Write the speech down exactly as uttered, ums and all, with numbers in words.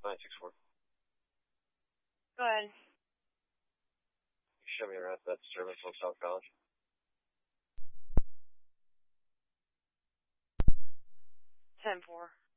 nine six four. Go ahead. Show me around that disturbance on South College. ten four.